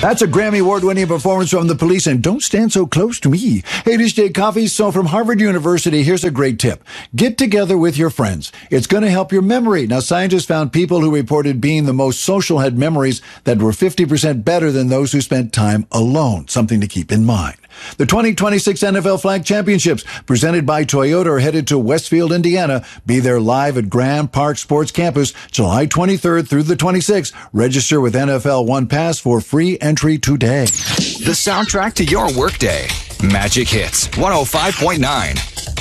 That's a Grammy Award-winning performance from The Police, and Don't Stand So Close to Me. Hey, it is Jay Coffey. So from Harvard University, here's a great tip. Get together with your friends. It's going to help your memory. Now, scientists found people who reported being the most social had memories that were 50% better than those who spent time alone. Something to keep in mind. The 2026 NFL Flag Championships, presented by Toyota, are headed to Westfield, Indiana. Be there live at Grand Park Sports Campus, July 23rd through the 26th. Register with NFL One Pass for free entry today. The soundtrack to your workday. Magic Hits 105.9.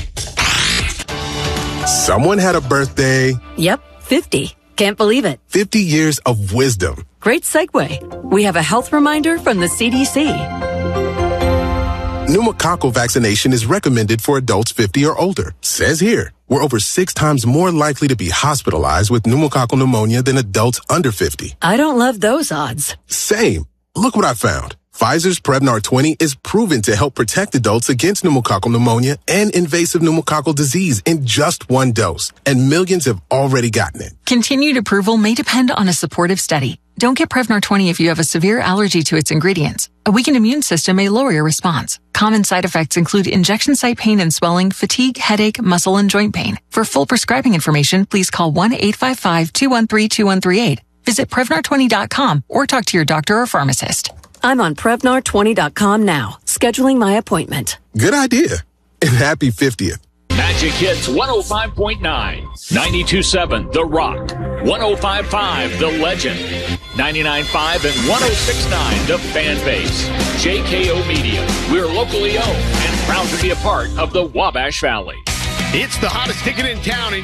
Someone had a birthday. Yep, 50. Can't believe it. 50 years of wisdom. Great segue. We have a health reminder from the CDC. Pneumococcal vaccination is recommended for adults 50 or older. Says here, we're over 6 times more likely to be hospitalized with pneumococcal pneumonia than adults under 50. I don't love those odds. Same. Look what I found. Pfizer's Prevnar 20 is proven to help protect adults against pneumococcal pneumonia and invasive pneumococcal disease in just 1 dose, and millions have already gotten it. Continued approval may depend on a supportive study. Don't get Prevnar 20 if you have a severe allergy to its ingredients. A weakened immune system may lower your response. Common side effects include injection site pain and swelling, fatigue, headache, muscle, and joint pain. For full prescribing information, please call 1-855-213-2138. Visit Prevnar20.com or talk to your doctor or pharmacist. I'm on Prevnar20.com now, scheduling my appointment. Good idea. And happy 50th. Magic Hits 105.9, 92.7 The Rock, 105.5 The Legend, 99.5 and 106.9 The Fan Base. JKO Media. We're locally owned and proud to be a part of the Wabash Valley. It's the hottest ticket in town.